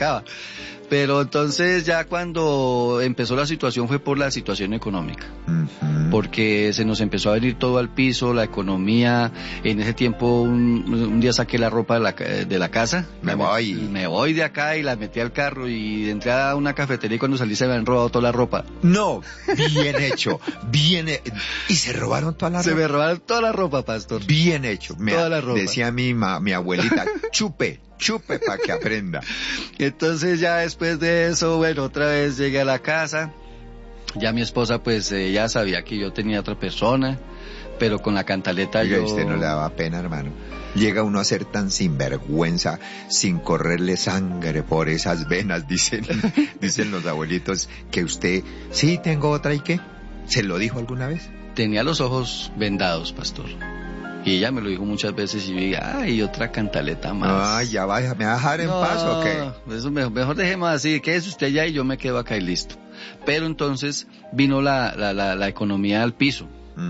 sacaba. Pero entonces ya cuando empezó la situación fue por la situación económica. Porque se nos empezó a venir todo al piso, la economía. En ese tiempo un día saqué la ropa de la casa. Me voy de acá y la metí al carro y entré a una cafetería y cuando salí se me habían robado toda la ropa. No, bien hecho, ¿Y se robaron toda la ropa? Se me robaron toda la ropa, pastor. Bien hecho. Toda la ropa. Decía mi abuelita, chupe para que aprenda. Entonces ya después de eso, bueno, otra vez llegué a la casa. Ya mi esposa pues ya sabía que yo tenía otra persona, pero con la cantaleta. Oiga, ¿usted no le daba pena, hermano? Llega uno a ser tan sinvergüenza, sin correrle sangre por esas venas, dicen los abuelitos, que usted, sí, tengo otra, ¿y qué? ¿Se lo dijo alguna vez? Tenía los ojos vendados, pastor. Y ella me lo dijo muchas veces y yo dije, ay, otra cantaleta más. Ay, ya vaya, ¿me va a dejar en paz o qué? Eso mejor dejemos así, quédese usted allá y yo me quedo acá y listo. Pero entonces vino la economía al piso.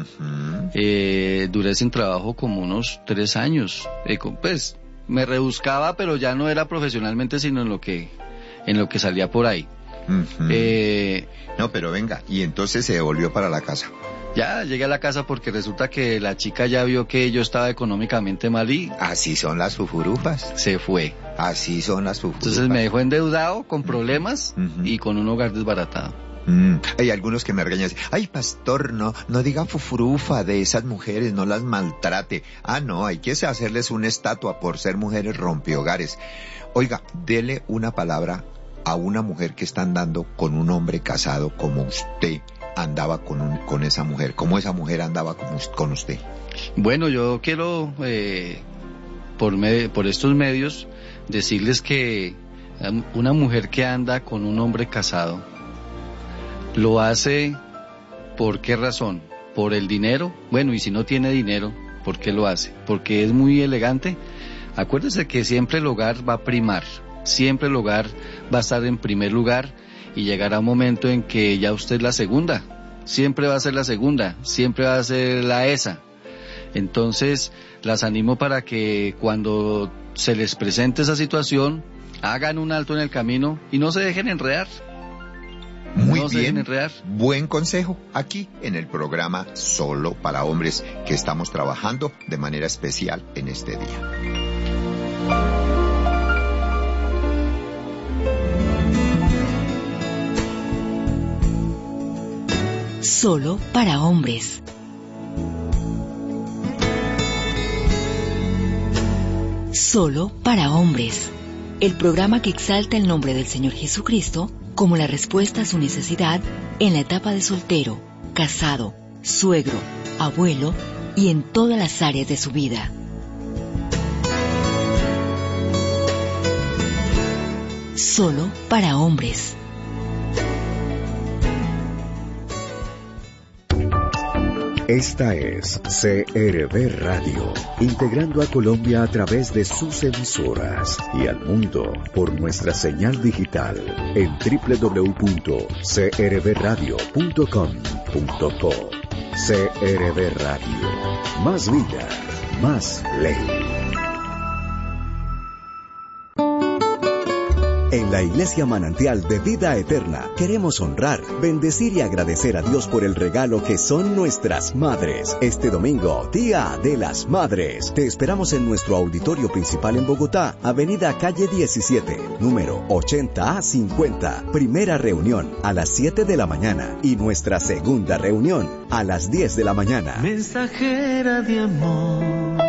Duré sin trabajo como unos 3 años. Pues me rebuscaba, pero ya no era profesionalmente, sino en lo que salía por ahí. No, pero venga, y entonces se devolvió para la casa. Ya llegué a la casa porque resulta que la chica ya vio que yo estaba económicamente mal y... Así son las fufurufas. Se fue. Así son las fufurufas. Entonces me dejó endeudado, con problemas y con un hogar desbaratado. Hay algunos que me regañan así, ay, pastor, no diga fufurufa de esas mujeres, no las maltrate. Ah, no, hay que hacerles una estatua por ser mujeres rompehogares. Oiga, dele una palabra a una mujer que está andando con un hombre casado como usted andaba con esa mujer, como esa mujer andaba con usted. Bueno, yo quiero por estos medios decirles que una mujer que anda con un hombre casado lo hace, ¿por qué razón? ¿Por el dinero? Bueno, y si no tiene dinero, ¿por qué lo hace? ¿Porque es muy elegante? Acuérdese que siempre el hogar va a primar, siempre el hogar va a estar en primer lugar. Y llegará un momento en que ya usted es la segunda, siempre va a ser la segunda, siempre va a ser la esa. Entonces, las animo para que cuando se les presente esa situación, hagan un alto en el camino y no se dejen enredar. Muy bien, buen consejo aquí en el programa Solo para Hombres, que estamos trabajando de manera especial en este día. Solo para hombres. Solo para hombres. El programa que exalta el nombre del Señor Jesucristo como la respuesta a su necesidad en la etapa de soltero, casado, suegro, abuelo y en todas las áreas de su vida. Solo para hombres. Esta es CRB Radio, integrando a Colombia a través de sus emisoras y al mundo por nuestra señal digital en www.crbradio.com.co. CRB Radio, más vida, más ley. En la Iglesia Manantial de Vida Eterna queremos honrar, bendecir y agradecer a Dios por el regalo que son nuestras madres. Este domingo, Día de las Madres. Te esperamos en nuestro auditorio principal en Bogotá, Avenida Calle 17, número 80A50. Primera reunión a las 7 de la mañana y nuestra segunda reunión a las 10 de la mañana. Mensajera de amor,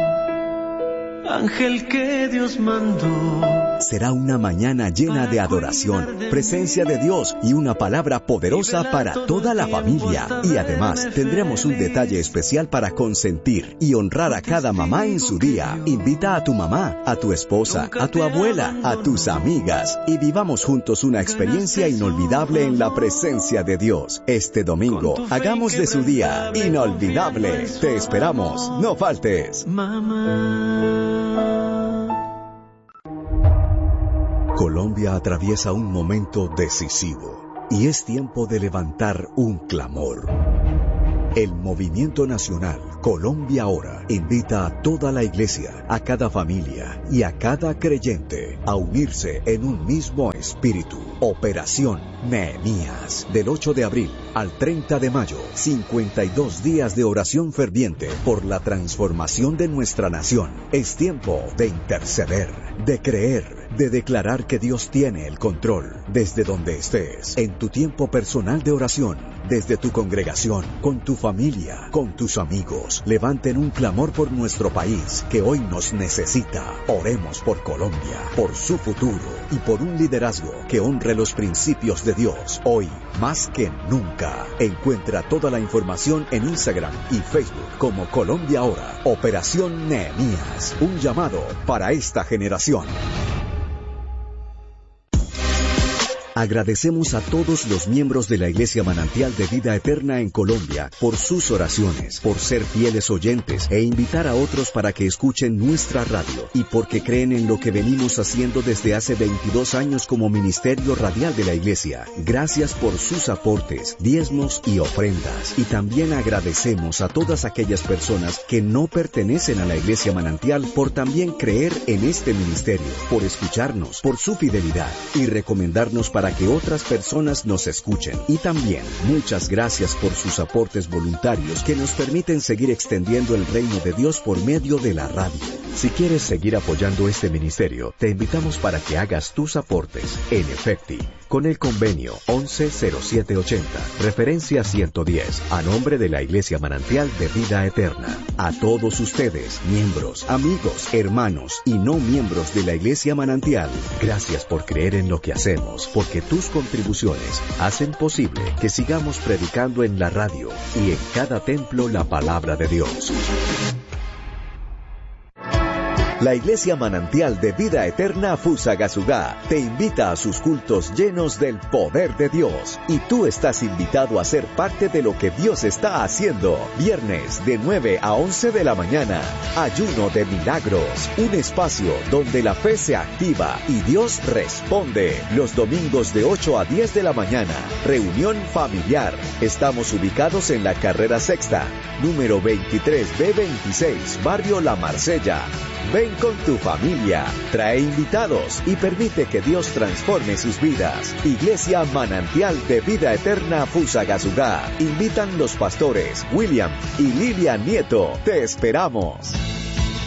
ángel que Dios mandó. Será una mañana llena de adoración, presencia de Dios y una palabra poderosa para toda la familia. Y además tendremos un detalle especial para consentir y honrar a cada mamá en su día. Invita a tu mamá, a tu esposa, a tu abuela, a tus amigas y vivamos juntos una experiencia inolvidable en la presencia de Dios. Este domingo, hagamos de su día inolvidable. Te esperamos, no faltes. Colombia atraviesa un momento decisivo y es tiempo de levantar un clamor. El Movimiento Nacional Colombia Ahora invita a toda la iglesia, a cada familia y a cada creyente a unirse en un mismo espíritu. Operación Nehemías, del 8 de abril al 30 de mayo, 52 días de oración ferviente por la transformación de nuestra nación. Es tiempo de interceder, de creer, de declarar que Dios tiene el control. Desde donde estés, en tu tiempo personal de oración, desde tu congregación, con tu familia, con tus amigos, levanten un clamor por nuestro país que hoy nos necesita. Oremos por Colombia, por su futuro y por un liderazgo que honre los principios de Dios. Hoy, más que nunca, encuentra toda la información en Instagram y Facebook como Colombia Ahora. Operación Nehemías, un llamado para esta generación. Agradecemos a todos los miembros de la Iglesia Manantial de Vida Eterna en Colombia por sus oraciones, por ser fieles oyentes e invitar a otros para que escuchen nuestra radio y porque creen en lo que venimos haciendo desde hace 22 años como ministerio radial de la Iglesia. Gracias por sus aportes, diezmos y ofrendas. Y también agradecemos a todas aquellas personas que no pertenecen a la Iglesia Manantial por también creer en este ministerio, por escucharnos, por su fidelidad y recomendarnos para que otras personas nos escuchen. Y también, muchas gracias por sus aportes voluntarios que nos permiten seguir extendiendo el reino de Dios por medio de la radio. Si quieres seguir apoyando este ministerio, te invitamos para que hagas tus aportes en Efecti, con el convenio 110780, referencia 110, a nombre de la Iglesia Manantial de Vida Eterna. A todos ustedes, miembros, amigos, hermanos y no miembros de la Iglesia Manantial, gracias por creer en lo que hacemos, porque tus contribuciones hacen posible que sigamos predicando en la radio y en cada templo la palabra de Dios. La Iglesia Manantial de Vida Eterna Fusagasugá te invita a sus cultos llenos del poder de Dios. Y tú estás invitado a ser parte de lo que Dios está haciendo. Viernes de 9 a 11 de la mañana. Ayuno de milagros. Un espacio donde la fe se activa y Dios responde. Los domingos de 8 a 10 de la mañana. Reunión familiar. Estamos ubicados en la carrera sexta, número 23B26, barrio La Marsella. Ven con tu familia, trae invitados y permite que Dios transforme sus vidas. Iglesia Manantial de Vida Eterna Fusagasugá. Invitan los pastores William y Lilia Nieto. Te esperamos.